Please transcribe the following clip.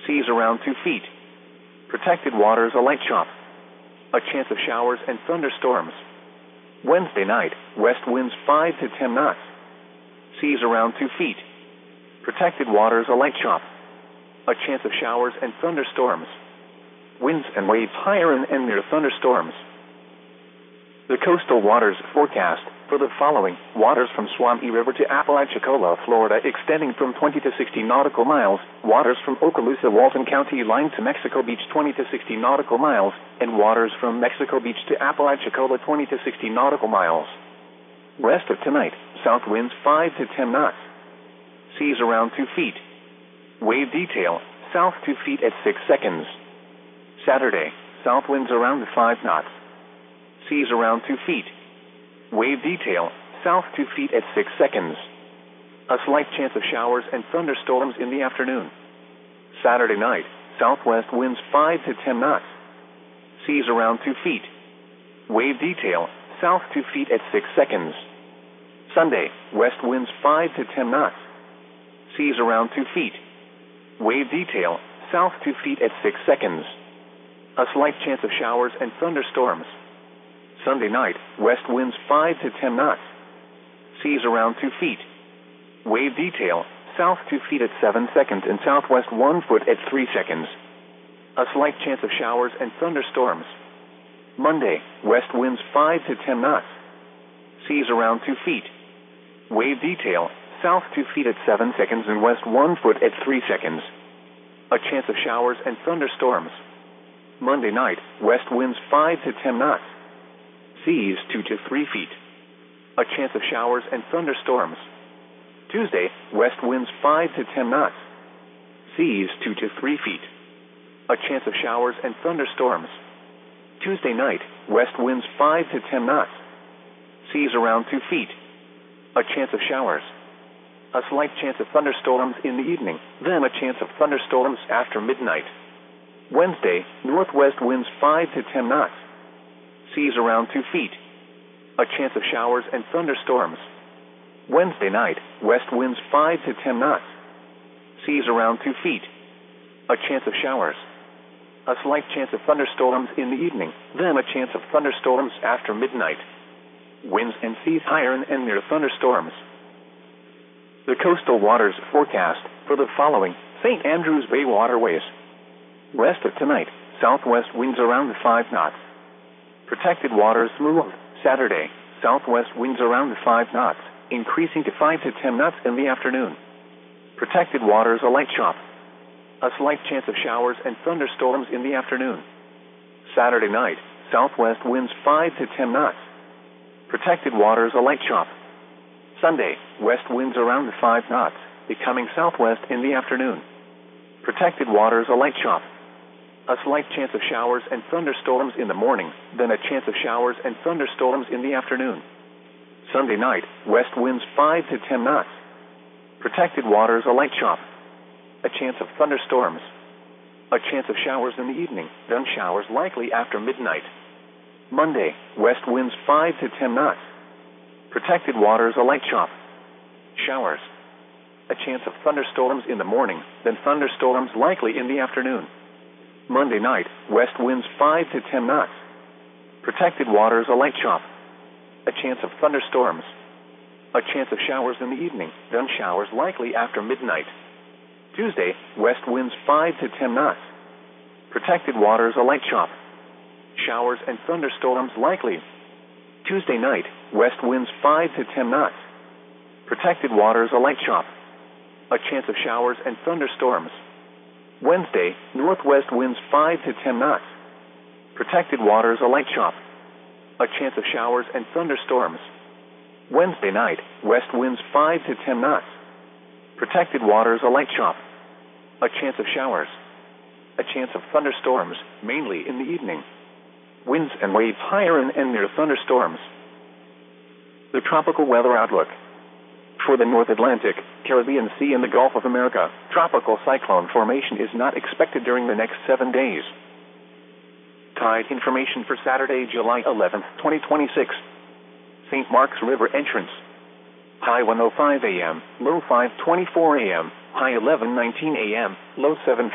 Seas around 2 feet. Protected waters a light chop. A chance of showers and thunderstorms. Wednesday night, west winds 5 to 10 knots. Seas around 2 feet. Protected waters a light chop. A chance of showers and thunderstorms. Winds and waves higher and near thunderstorms. The coastal waters forecast for the following: waters from Suwannee River to Apalachicola, Florida, extending from 20 to 60 nautical miles, waters from Okaloosa, Walton County line to Mexico Beach 20 to 60 nautical miles, and waters from Mexico Beach to Apalachicola 20 to 60 nautical miles. Rest of tonight, south winds 5 to 10 knots. Seas around 2 feet. Wave detail, south 2 feet at 6 seconds. Saturday, south winds around 5 knots. Seas around 2 feet. Wave detail, south 2 feet at 6 seconds. A slight chance of showers and thunderstorms in the afternoon. Saturday night, southwest winds 5 to 10 knots. Seas around 2 feet. Wave detail, south 2 feet at 6 seconds. Sunday, west winds 5 to 10 knots. Seas around 2 feet. Wave detail, south 2 feet at 6 seconds. A slight chance of showers and thunderstorms. Sunday night, west winds 5 to 10 knots. Seas around 2 feet. Wave detail, south 2 feet at 7 seconds and southwest 1 foot at 3 seconds. A slight chance of showers and thunderstorms. Monday, west winds 5 to 10 knots. Seas around 2 feet. Wave detail, south 2 feet at 7 seconds and west 1 foot at 3 seconds. A chance of showers and thunderstorms. Monday night, west winds 5 to 10 knots. Seas 2 to 3 feet. A chance of showers and thunderstorms. Tuesday, west winds 5 to 10 knots. Seas 2 to 3 feet. A chance of showers and thunderstorms. Tuesday night, west winds 5 to 10 knots. Seas around 2 feet. A chance of showers. A slight chance of thunderstorms in the evening, then a chance of thunderstorms after midnight. Wednesday, northwest winds 5 to 10 knots. Seas around 2 feet. A chance of showers and thunderstorms. Wednesday night, west winds 5 to 10 knots. Seas around 2 feet. A chance of showers. A slight chance of thunderstorms in the evening, then a chance of thunderstorms after midnight. Winds and seas higher and near thunderstorms. The coastal waters forecast for the following: St. Andrews Bay waterways. Rest of tonight, southwest winds around 5 knots. Protected waters smooth. Saturday, southwest winds around 5 knots, increasing to 5 to 10 knots in the afternoon. Protected waters a light chop. A slight chance of showers and thunderstorms in the afternoon. Saturday night, southwest winds 5 to 10 knots. Protected waters a light chop. Sunday, west winds around 5 knots, becoming southwest in the afternoon. Protected waters a light chop. A slight chance of showers and thunderstorms in the morning, then a chance of showers and thunderstorms in the afternoon. Sunday night, west winds 5 to 10 knots. Protected waters a light chop. A chance of thunderstorms. A chance of showers in the evening, then showers likely after midnight. Monday, west winds 5 to 10 knots. Protected waters a light chop. Showers. A chance of thunderstorms in the morning, then thunderstorms likely in the afternoon. Monday night, west winds 5 to 10 knots. Protected waters a light chop. A chance of thunderstorms. A chance of showers in the evening, then showers likely after midnight. Tuesday, west winds 5 to 10 knots. Protected waters a light chop. Showers and thunderstorms likely. Tuesday night, west winds 5 to 10 knots. Protected waters a light chop. A chance of showers and thunderstorms. Wednesday, northwest winds 5 to 10 knots. Protected waters a light chop. A chance of showers and thunderstorms. Wednesday night, west winds 5 to 10 knots. Protected waters a light chop. A chance of showers. A chance of thunderstorms, mainly in the evening. Winds and waves higher and near thunderstorms. The tropical weather outlook. For the North Atlantic, Caribbean Sea and the Gulf of America, tropical cyclone formation is not expected during the next 7 days. Tide information for Saturday, July 11, 2026. St. Mark's River entrance. High 1:05 a.m., low 5:24 a.m., high 11:19 a.m., low 7:50